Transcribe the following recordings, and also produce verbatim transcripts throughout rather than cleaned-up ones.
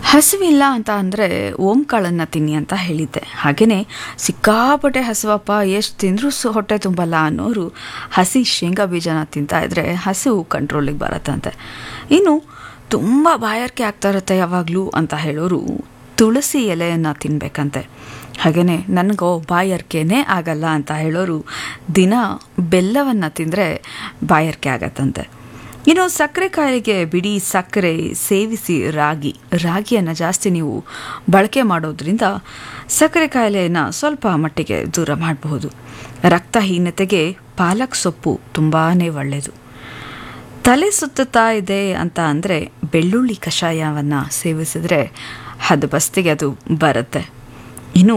ಹಸಿವಿಲ್ಲ ಅಂತ ಅಂದರೆ ಓಂಕಾಳನ್ನು ತಿನ್ನಿ ಅಂತ ಹೇಳಿದ್ದೆ. ಹಾಗೆಯೇ ಸಿಕ್ಕಾಪಟ್ಟೆ ಹಸಿವಪ್ಪ ಎಷ್ಟು ತಿಂದರೂ ಸು ಹೊಟ್ಟೆ ತುಂಬಲ್ಲ ಅನ್ನೋರು ಹಸಿ ಶೇಂಗಾ ಬೀಜನ ತಿಂತಾ ಇದ್ದರೆ ಹಸಿವು ಕಂಟ್ರೋಲಿಗೆ ಬರುತ್ತಂತೆ. ಇನ್ನು ತುಂಬ ಬಾಯಾರಿಕೆ ಆಗ್ತಾ ಇರುತ್ತೆ ಯಾವಾಗಲೂ ಅಂತ ಹೇಳೋರು ತುಳಸಿ ಎಲೆಯನ್ನು ತಿನ್ನಬೇಕಂತೆ. ಹಾಗೆಯೇ ನನಗೋ ಬಾಯಾರಿಕೆನೇ ಆಗಲ್ಲ ಅಂತ ಹೇಳೋರು ದಿನ ಬೆಲ್ಲವನ್ನು ತಿಂದರೆ ಬಾಯಾರಿಕೆ ಆಗತ್ತಂತೆ. ಇನ್ನು ಸಕ್ಕರೆ ಕಾಯಿಲೆಗೆ ಬಿಡಿ ಸಕ್ಕರೆ ಸೇವಿಸಿ ರಾಗಿ ರಾಗಿಯನ್ನು ಜಾಸ್ತಿ ನೀವು ಬಳಕೆ ಮಾಡೋದ್ರಿಂದ ಸಕ್ಕರೆ ಕಾಯಿಲೆಯನ್ನು ಸ್ವಲ್ಪ ಮಟ್ಟಿಗೆ ದೂರ ಮಾಡಬಹುದು. ರಕ್ತಹೀನತೆಗೆ ಪಾಲಕ್ ಸೊಪ್ಪು ತುಂಬಾ ಒಳ್ಳೆಯದು. ತಲೆ ಸುತ್ತುತ್ತಾ ಇದೆ ಅಂತ ಅಂದರೆ ಬೆಳ್ಳುಳ್ಳಿ ಕಷಾಯವನ್ನು ಸೇವಿಸಿದರೆ ಹದಬಸ್ತಿಗೆ ಅದು ಬರುತ್ತೆ. ಇನ್ನು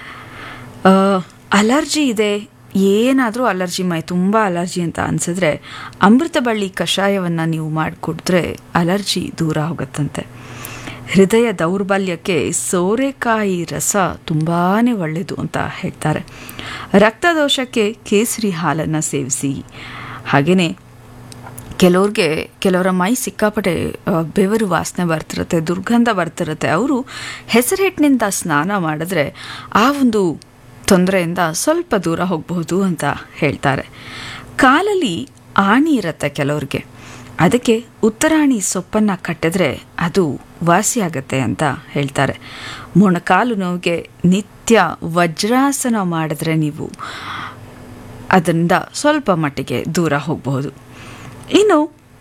ಅಲರ್ಜಿ ಇದೆ, ಏನಾದರೂ ಅಲರ್ಜಿ ಮೈ ತುಂಬ ಅಲರ್ಜಿ ಅಂತ ಅನಿಸಿದ್ರೆ ಅಮೃತ ಬಳ್ಳಿ ಕಷಾಯವನ್ನು ನೀವು ಮಾಡಿಕೊಡಿದ್ರೆ ಅಲರ್ಜಿ ದೂರ ಹೋಗುತ್ತಂತೆ. ಹೃದಯ ದೌರ್ಬಲ್ಯಕ್ಕೆ ಸೋರೆಕಾಯಿ ರಸ ತುಂಬಾ ಒಳ್ಳೆಯದು ಅಂತ ಹೇಳ್ತಾರೆ. ರಕ್ತದೋಷಕ್ಕೆ ಕೇಸರಿ ಹಾಲನ್ನು ಸೇವಿಸಿ. ಹಾಗೆಯೇ ಕೆಲವ್ರಿಗೆ ಕೆಲವರ ಮೈ ಸಿಕ್ಕಾಪಟ್ಟೆ ಬೆವರು ವಾಸನೆ ಬರ್ತಿರುತ್ತೆ, ದುರ್ಗಂಧ ಬರ್ತಿರುತ್ತೆ. ಅವರು ಹೆಸರಿಟ್ಟಿನಿಂದ ಸ್ನಾನ ಮಾಡಿದ್ರೆ ಆ ಒಂದು ತೊಂದರೆಯಿಂದ ಸ್ವಲ್ಪ ದೂರ ಹೋಗಬಹುದು ಅಂತ ಹೇಳ್ತಾರೆ. ಕಾಲಲ್ಲಿ ಆಣಿ ಇರುತ್ತೆ ಕೆಲವ್ರಿಗೆ, ಅದಕ್ಕೆ ಉತ್ತರಾಣಿ ಸೊಪ್ಪನ್ನು ಕಟ್ಟಿದ್ರೆ ಅದು ವಾಸಿಯಾಗತ್ತೆ ಅಂತ ಹೇಳ್ತಾರೆ. ಮೊಣಕಾಲು ನೋವಿಗೆ ನಿತ್ಯ ವಜ್ರಾಸನ ಮಾಡಿದ್ರೆ ನೀವು ಅದರಿಂದ ಸ್ವಲ್ಪ ಮಟ್ಟಿಗೆ ದೂರ ಹೋಗಬಹುದು. ಇನ್ನು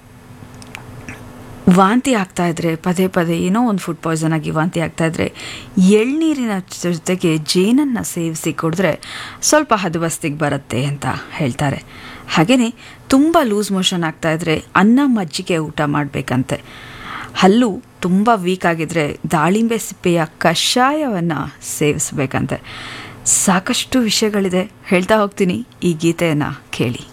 ವಾಂತಿ ಆಗ್ತಾ ಇದ್ರೆ ಪದೇ ಪದೇ ಏನೋ ಒಂದು ಫುಡ್ ಪಾಯ್ಸನ್ ಆಗಿ ವಾಂತಿ ಆಗ್ತಾ ಇದ್ರೆ ಎಳ್ನೀರಿನ ಜೊತೆಗೆ ಜೇನನ್ನು ಸೇವಿಸಿ ಕುಡಿದ್ರೆ ಸ್ವಲ್ಪ ಹದವಸ್ತಿಗೆ ಬರುತ್ತೆ ಅಂತ ಹೇಳ್ತಾರೆ. ಹಾಗೆಯೇ ತುಂಬ ಲೂಸ್ ಮೋಷನ್ ಆಗ್ತಾ ಇದ್ರೆ ಅನ್ನ ಮಜ್ಜಿಗೆ ಊಟ ಮಾಡಬೇಕಂತೆ. ಹಲ್ಲು ತುಂಬ ವೀಕ್ ಆಗಿದ್ರೆ ದಾಳಿಂಬೆ ಸಿಪ್ಪೆಯ ಕಷಾಯವನ್ನು ಸೇವಿಸಬೇಕಂತೆ. ಸಾಕಷ್ಟು ವಿಷಯಗಳಿದೆ, ಹೇಳ್ತಾ ಹೋಗ್ತೀನಿ. ಈ ಗೀತೆಯನ್ನು ಕೇಳಿ.